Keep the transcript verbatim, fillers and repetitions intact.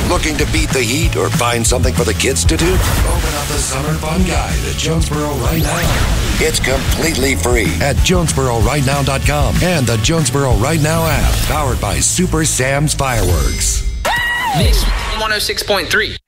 Looking to beat the heat or find something for the kids to do? Open up the Summer Fun Guide at Jonesboro right now. It's completely free at Jonesboro right now dot com and the Jonesboro Right Now app, powered by Super Sam's Fireworks. Mix one oh six point three.